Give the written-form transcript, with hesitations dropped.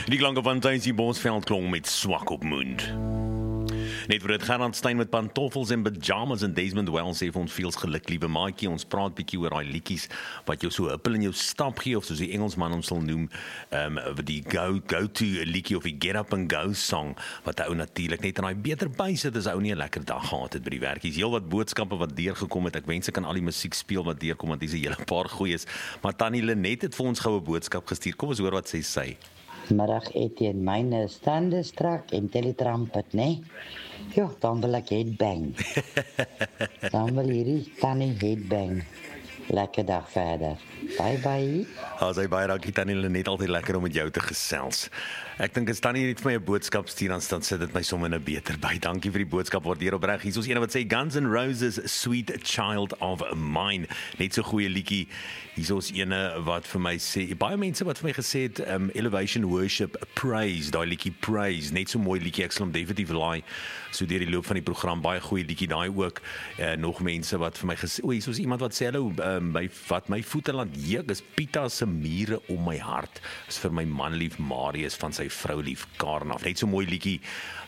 Die klanke van Tuinsie Bosveld klonk met swak op mond. Net voor het Gerard Stein met pantoffels en pyjamas en Desmond Wells sê vir ons veels geluk, liewe maatjie, ons praat bietjie oor daai liedjies wat jou so 'n huppel in jou stap gee, of soos die Engelsman hom sal noem, die go-to liedjie of die get up and go song, wat 'n ou natuurlik net in daai beter by sit as 'n ou nie 'n lekker dag gehad het by die werk. Hier's heel wat boodskappe wat deurgekom het. Ek wens ek kan al die musiek speel wat deurkom, want dis 'n hele paar goeies. Maar Tannie Lenet het vir ons goue boodskap gestuur. Kom ons hoor wat sy. Middag Etienne, myne stande strak en teletrampet, né? Ja, dan wil ek headbang. Dan wil hierdie Tannie headbang. Lekker dag verder. Bye. Hy baie dankie Tannie Lenet, altyd lekker om met jou te gesels. Ek dink as Tannie net vir my 'n boodskap stuur, dan sit dit my sommer nou beter by. Dankie vir die boodskap, waardeer opreg. Hier is ons ene wat sê Guns N' Roses Sweet Child of Mine. Net so goeie liedjie. Hier is ons ene wat vir my sê, baie mense wat vir my gesê het, Elevation Worship Praise, daai liedjie Praise, net so mooi liedjie, ek sal hom definitief laai so deur die loop van die program, baie goeie liedjie daai ook. Nog mense wat vir my gesê, hier is ons iemand wat sê hallo, wat my voete laat juk is Pieter se mure om my hart. Is vir my man lief Marius van sy vrou lief Karen af. Net so mooi liedjie